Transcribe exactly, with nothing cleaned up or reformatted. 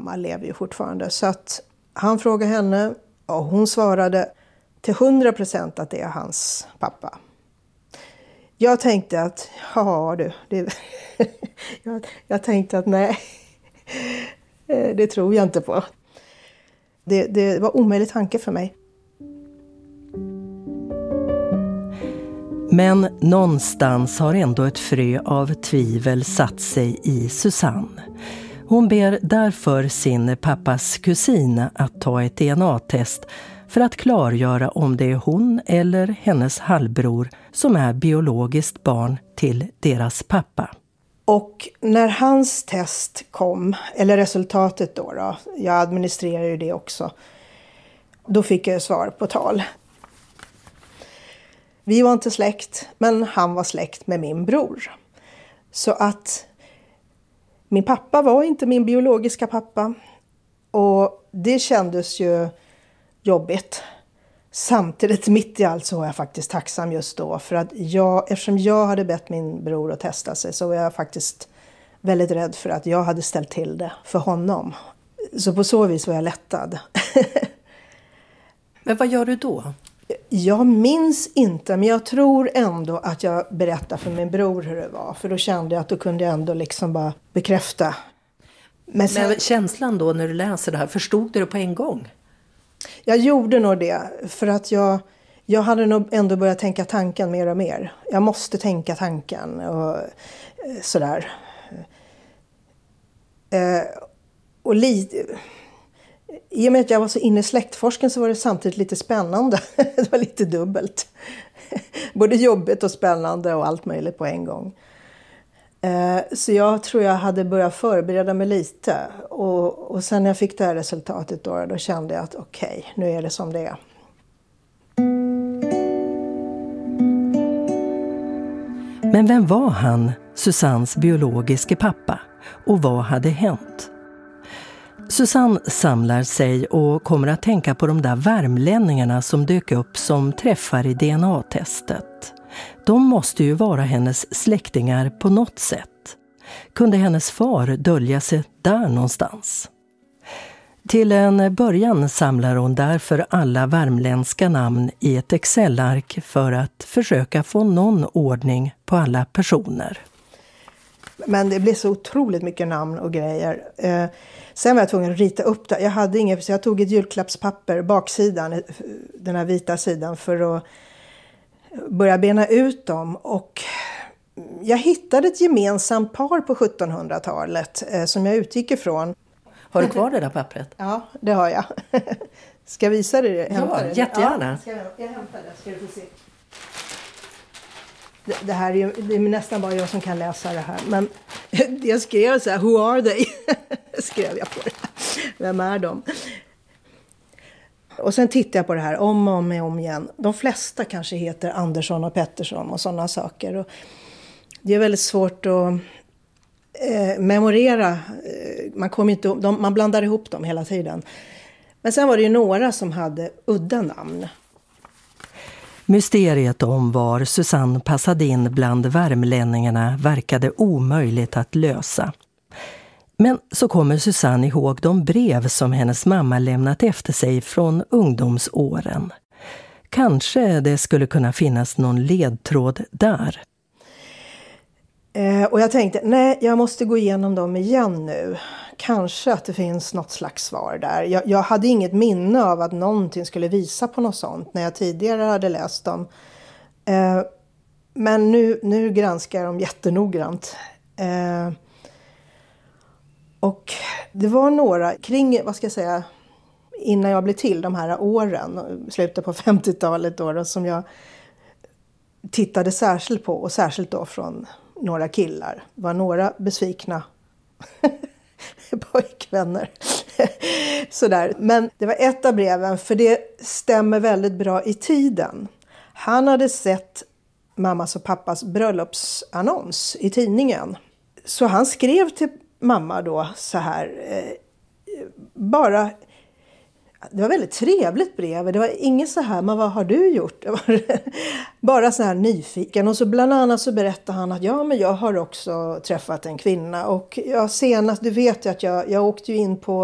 mamma lever ju fortfarande. Så att han frågade henne och hon svarade till hundra procent att det är hans pappa. Jag tänkte att, ja du, det, jag, jag tänkte att nej, det tror jag inte på. Det, det var omöjlig tanke för mig. Men någonstans har ändå ett frö av tvivel satt sig i Susanne. Hon ber därför sin pappas kusin att ta ett D N A-test för att klargöra om det är hon eller hennes halvbror som är biologiskt barn till deras pappa. Och när hans test kom, eller resultatet då, då jag administrerar ju det också, då fick jag svar på tal. Vi var inte släkt, men han var släkt med min bror. Så att min pappa var inte min biologiska pappa. Och det kändes ju jobbigt. Samtidigt mitt i allt så var jag faktiskt tacksam just då. För att jag, eftersom jag hade bett min bror att testa sig så var jag faktiskt väldigt rädd för att jag hade ställt till det för honom. Så på så vis var jag lättad. Men vad gör du då? Jag minns inte, men jag tror ändå att jag berättade för min bror hur det var. För då kände jag att då kunde jag ändå liksom bara bekräfta. Men, sen, men känslan då när du läser det här, förstod du det på en gång? Jag gjorde nog det, för att jag, jag hade nog ändå börjat tänka tanken mer och mer. Jag måste tänka tanken och sådär. Eh, och lite... I och med att jag var så inne i släktforsken så var det samtidigt lite spännande. Det var lite dubbelt. Både jobbigt och spännande och allt möjligt på en gång. Så jag tror jag hade börjat förbereda mig lite. Och, och sen när jag fick det här resultatet då, då kände jag att okej, okay, nu är det som det är. Men vem var han, Susannes biologiske pappa? Och vad hade hänt? Susanne samlar sig och kommer att tänka på de där värmlänningarna som dök upp som träffar i D N A-testet. De måste ju vara hennes släktingar på något sätt. Kunde hennes far dölja sig där någonstans? Till en början samlar hon därför alla värmländska namn i ett Excel-ark för att försöka få någon ordning på alla personer. Men det blev så otroligt mycket namn och grejer. Eh, sen var jag tvungen att rita upp det. Jag hade inget, så jag tog ett julklappspapper, baksidan, den här vita sidan, för att börja bena ut dem. Och jag hittade ett gemensamt par på sjuttonhundratalet eh, som jag utgick ifrån. Har du kvar det där pappret? Ja, det har jag. Ska jag visa det? Ja, det? jättegärna. Ja, ska jag, jag hämtar det, ska du få se. Det, det här är ju det är nästan bara jag som kan läsa det här. Men jag skrev så här, who are they? skrev jag på det. Vem är de? Och sen tittade jag på det här om och om, och om igen. De flesta kanske heter Andersson och Pettersson och sådana saker. Och det är väldigt svårt att eh, memorera. Man, kommer inte, de, man blandar ihop dem hela tiden. Men sen var det ju några som hade udda namn. Mysteriet om var Susanne passade in bland värmlänningarna verkade omöjligt att lösa. Men så kommer Susanne ihåg de brev som hennes mamma lämnat efter sig från ungdomsåren. Kanske det skulle kunna finnas någon ledtråd där. Eh, och jag tänkte, nej, jag måste gå igenom dem igen nu. Kanske att det finns något slags svar där. Jag, jag hade inget minne av att någonting skulle visa på något sånt när jag tidigare hade läst dem. Eh, men nu, nu granskar jag dem jättenoggrant. Eh, och det var några kring, vad ska jag säga, innan jag blev till de här åren, slutet på femtiotalet då, då, som jag tittade särskilt på, och särskilt då från några killar. Det var några besvikna pojkvänner. Sådär. Men det var ett av breven, för det stämmer väldigt bra i tiden. Han hade sett mammas och pappas bröllopsannons i tidningen. Så han skrev till mamma då så här, eh, bara, det var väldigt trevligt brev. Det var inget så här, men vad har du gjort? Det var bara så här nyfiken. Och så bland annat så berättade han att ja, men jag har också träffat en kvinna. Och jag senast, du vet ju att jag, jag åkte ju in på